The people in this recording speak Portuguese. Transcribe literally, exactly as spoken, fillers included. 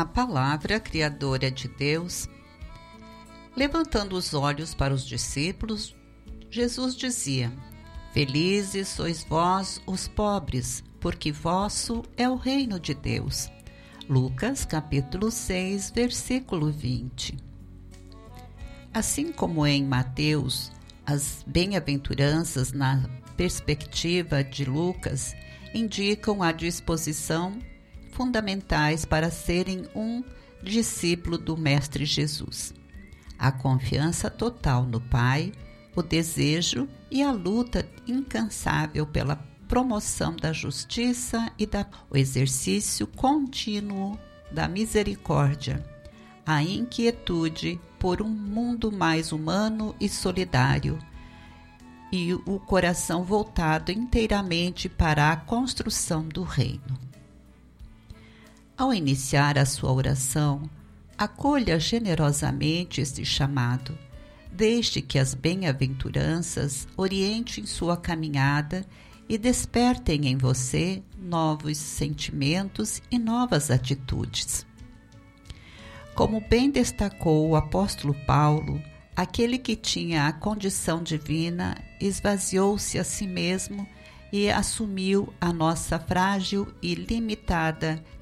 A palavra criadora de Deus. Levantando os olhos para os discípulos, Jesus dizia: Felizes sois vós, os pobres, porque vosso é o reino de Deus. Lucas, capítulo seis, versículo vinte. Assim como em Mateus, as bem-aventuranças, na perspectiva de Lucas, indicam a disposição fundamentais para serem um discípulo do Mestre Jesus. A confiança total no Pai, o desejo e a luta incansável pela promoção da justiça e da, o exercício contínuo da misericórdia, a inquietude por um mundo mais humano e solidário, e o coração voltado inteiramente para a construção do reino. Ao iniciar a sua oração, acolha generosamente este chamado, deixe que as bem-aventuranças orientem sua caminhada e despertem em você novos sentimentos e novas atitudes. Como bem destacou o apóstolo Paulo, aquele que tinha a condição divina esvaziou-se a si mesmo e assumiu a nossa frágil e limitada